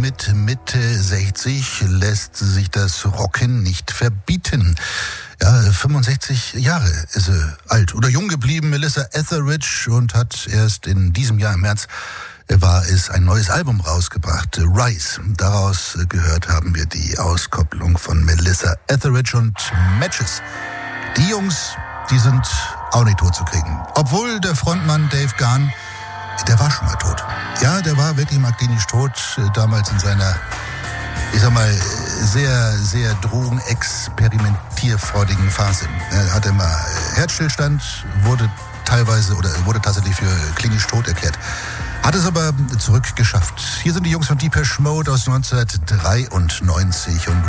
mit Mitte 60 lässt sich das Rocken nicht verbieten. Ja, 65 Jahre ist sie alt oder jung geblieben, Melissa Etheridge, und hat erst in diesem Jahr im März war es ein neues Album rausgebracht, Rise. Daraus gehört haben wir die Auskopplung von Melissa Etheridge und Matches. Die Jungs, die sind auch nicht tot zu kriegen. Obwohl der Frontmann Dave Gahan, der war schon mal tot. Ja, der war wirklich mal klinisch tot, damals in seiner, ich sag mal, sehr, sehr drogenexperimentierfreudigen Phase. Er hatte mal Herzstillstand, wurde tatsächlich für klinisch tot erklärt. Hat es aber zurückgeschafft. Hier sind die Jungs von Depeche Mode aus 1993 und